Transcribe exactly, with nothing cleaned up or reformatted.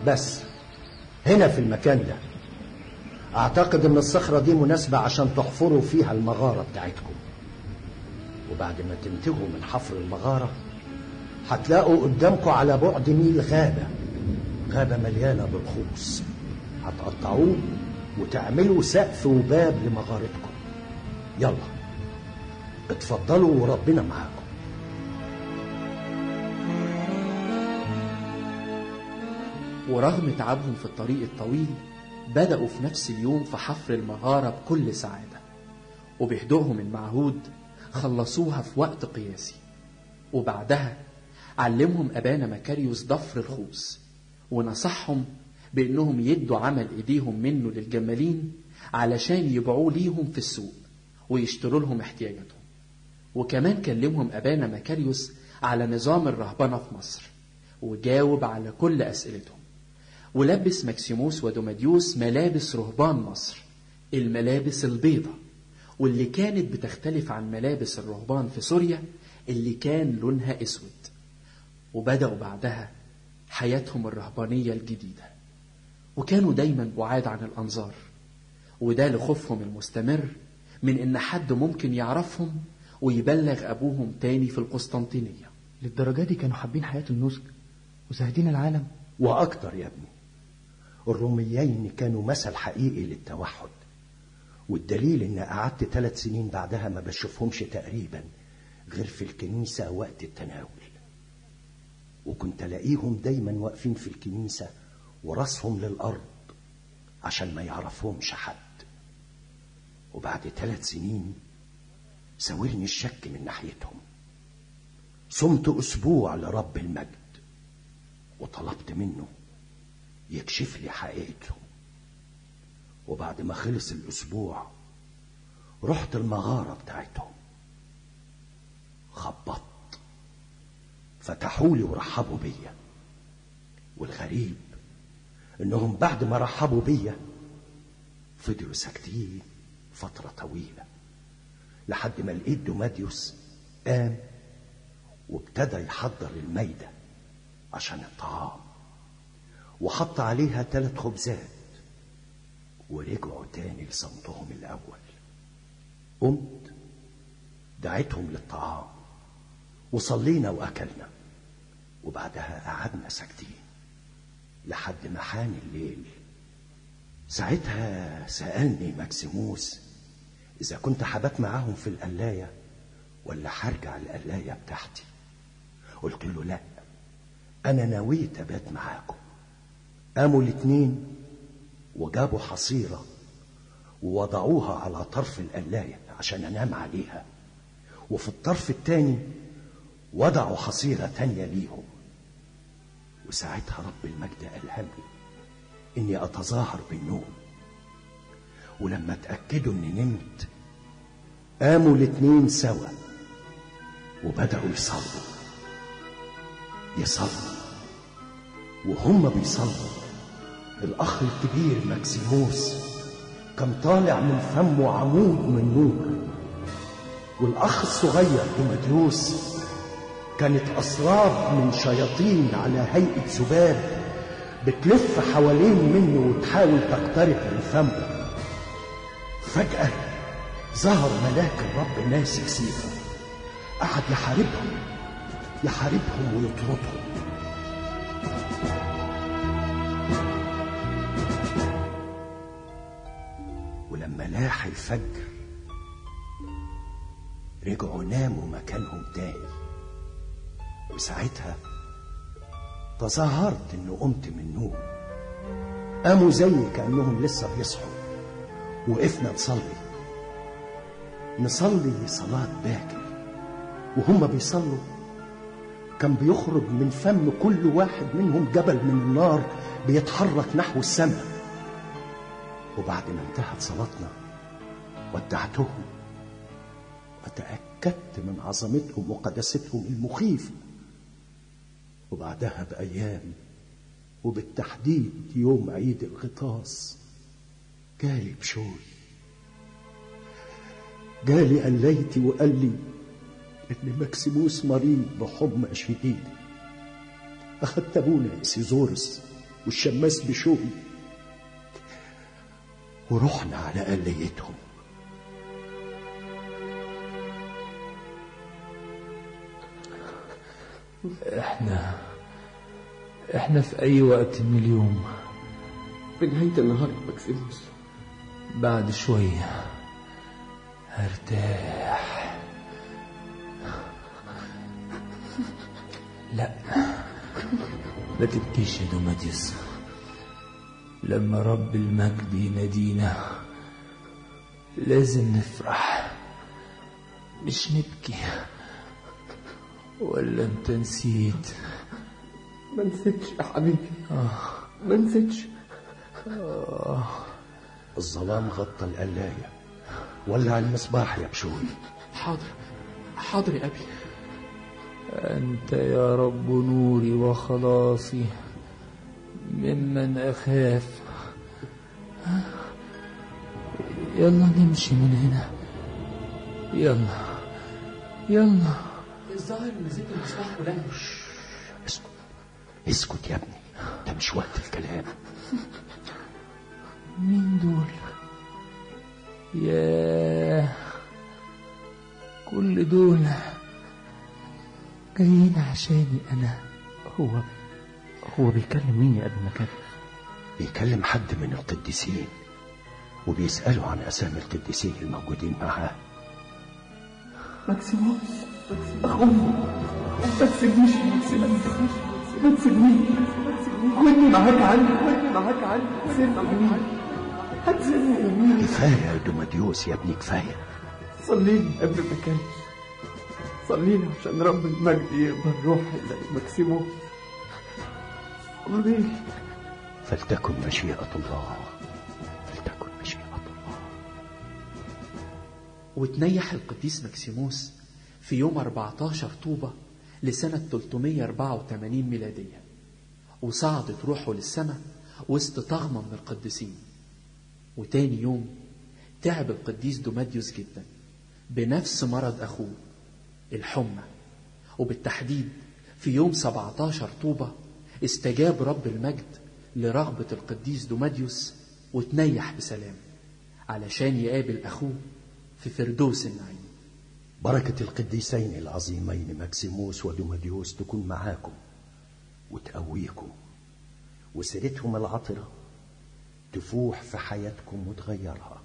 بس هنا في المكان ده اعتقد ان الصخرة دي مناسبة عشان تحفروا فيها المغارة بتاعتكم. وبعد ما تنتهوا من حفر المغارة هتلاقوا قدامكم على بعد ميل غابة غابة مليانة بالخوص، هتقطعوه وتعملوا سقف وباب لمغارتكم. يلا اتفضلوا وربنا معاكم. ورغم تعبهم في الطريق الطويل بدأوا في نفس اليوم في حفر المغارة بكل سعادة، وبهدوءهم المعهود خلصوها في وقت قياسي. وبعدها علمهم أبانا مكاريوس ضفر الخوص، ونصحهم بأنهم يدوا عمل إيديهم منه للجمالين علشان يبيعوه ليهم في السوق ويشتروا لهم احتياجاتهم. وكمان كلمهم أبانا مكاريوس على نظام الرهبنة في مصر، وجاوب على كل أسئلتهم. ولبس مكسيموس ودوماديوس ملابس رهبان مصر، الملابس البيضة، واللي كانت بتختلف عن ملابس الرهبان في سوريا اللي كان لونها اسود. وبدأوا بعدها حياتهم الرهبانية الجديدة، وكانوا دايما بعاد عن الأنظار، وده لخوفهم المستمر من إن حد ممكن يعرفهم ويبلغ أبوهم تاني في القسطنطينية. للدرجة دي كانوا حابين حياة النسك وزاهدين العالم؟ وأكتر يا ابني، الروميين كانوا مثل حقيقي للتوحد، والدليل إن قعدت ثلاث سنين بعدها ما بشوفهمش تقريبا غير في الكنيسة وقت التناول، وكنت ألاقيهم دايما واقفين في الكنيسة وراسهم للأرض عشان ما يعرفهمش حد. وبعد ثلاث سنين ساورني الشك من ناحيتهم. صمت أسبوع لرب المجد وطلبت منه يكشف لي حقيقتهم. وبعد ما خلص الأسبوع رحت المغارة بتاعتهم، خبطت، فتحولي ورحبوا بيا. والغريب انهم بعد ما رحبوا بيا فضلوا ساكتين فترة طويلة لحد ما لقيت دوماديوس قام وابتدى يحضر الميدة عشان الطعام، وحط عليها ثلاث خبزات، ورجعوا تاني لصمتهم الأول. قمت دعيتهم للطعام وصلينا وأكلنا، وبعدها قعدنا ساكتين لحد ما حان الليل. ساعتها سألني مكسيموس إذا كنت حبات معاهم في القلاية ولا هرجع القلاية بتاعتي. قلت له لا، أنا نويت أبات معاكم. قاموا الاتنين وجابوا حصيرة ووضعوها على طرف القلاية عشان أنام عليها، وفي الطرف التاني وضعوا حصيرة تانية ليهم. وساعتها رب المجد ألهمني إني أتظاهر بالنوم، ولما اتأكدوا إني نمت قاموا الاتنين سوا وبدأوا يصلوا يصلوا وهم بيصلوا الأخ الكبير مكسيموس كان طالع من فمه عمود من نور، والأخ الصغير دوماديوس كانت أسراب من شياطين على هيئة ذباب بتلف حوالين منه وتحاول تقترب من فمه. فجأة ظهر ملاك الرب ماسك سيفه، قعد يحاربهم يحاربهم ويطردهم. ولما لاح الفجر رجعوا ناموا مكانهم تاني، وساعتها تظاهرت انه قمت من النوم. قاموا زي كأنهم لسه بيصحوا، وقفنا نصلي نصلي صلاة باكر. وهم بيصلوا كان بيخرج من فم كل واحد منهم جبل من النار بيتحرك نحو السماء. وبعد ما انتهت صلاتنا ودعتهم وتأكدت من عظمتهم وقداستهم المخيفة. وبعدها بأيام وبالتحديد يوم عيد الغطاس جالي بشوي، جالي قليتي وقال لي إن مكسيموس مريض بحمى شديدة. أخدت أبونا إسيزورس والشماس بشوي، ورحنا على قليتهم. احنا احنا في اي وقت من اليوم في نهاية النهار يا مكسيموس. بعد شوية هرتاح. لا ما تبكيش يا دوماديوس، لما رب المجد ينادينا لازم نفرح مش نبكي. ولا انت نسيت؟ ما نسيتش يا حبيبي. آه. ما نسيتش. آه. الظلام غطى القلاية، ولع المصباح يا بشوي. حاضر حاضر يا أبي. أنت يا رب نوري وخلاصي، ممن أخاف. يلا نمشي من هنا، يلا يلا. الظاهر نسيت المصباح فلان. اسكت اسكت يا ابني، ده مش وقت الكلام. مين دول؟ ياه، كل دول جايين عشاني أنا. هو هو بيكلم مين يا أبي مكان؟ بيكلم حد من القديسين، وبيسألوا عن أسامي القديسين الموجودين معاه. مكسيموس أخوي، ما تسيبنيش يا مكسيموس، ما تسيبنيش، خدني معاك عني، خدني معاك عني. سيبني هتسيبني يمين. كفاية يا دوماديوس يا ابني، كفاية. صليني قبل ما كان صليني عشان رب المجد يقبل روحي زي مكسيموس. صليني. فلتكن مشيئة الله، فلتكن مشيئة الله. وتنيح القديس مكسيموس في يوم أربعتاشر طوبة لسنة ثلاثمائة وأربعة وثمانين ميلادية، وصعدت روحه للسماء وسط طغمة من القديسين. وتاني يوم تعب القديس دوماديوس جدا بنفس مرض أخوه الحمى، وبالتحديد في يوم سبعتاشر طوبة استجاب رب المجد لرغبة القديس دوماديوس وتنيح بسلام علشان يقابل أخوه في فردوس النعيم. بركة القديسين العظيمين مكسيموس ودوماديوس تكون معاكم وتقويكم، وسيرتهم العطرة تفوح في حياتكم وتغيرها.